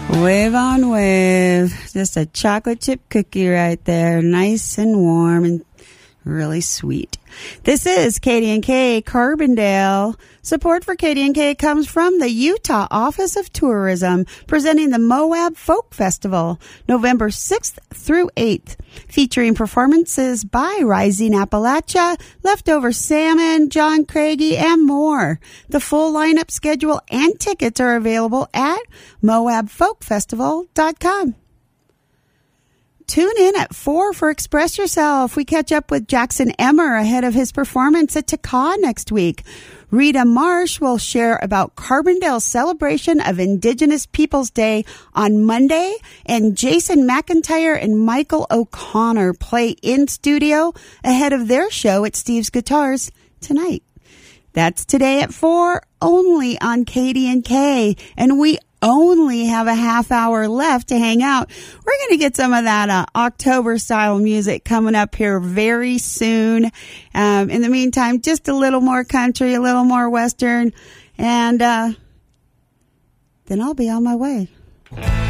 Wave on wave. Just a chocolate chip cookie right there. Nice and warm and really sweet. This is KDNK Carbondale. Support for KDNK comes from the Utah Office of Tourism, presenting the Moab Folk Festival, November 6th through 8th, featuring performances by Rising Appalachia, Leftover Salmon, John Craigie, and more. The full lineup schedule and tickets are available at moabfolkfestival.com. Tune in at 4 for Express Yourself. We catch up with Jackson Emmer ahead of his performance at Taka next week. Rita Marsh will share about Carbondale's celebration of Indigenous Peoples Day on Monday, and Jason McIntyre and Michael O'Connor play in studio ahead of their show at Steve's Guitars tonight. That's today at 4, only on KDNK, and we only have a half hour left to hang out. We're going to get some of that October style music coming up here very soon. In the meantime, just a little more country, a little more Western, and then I'll be on my way.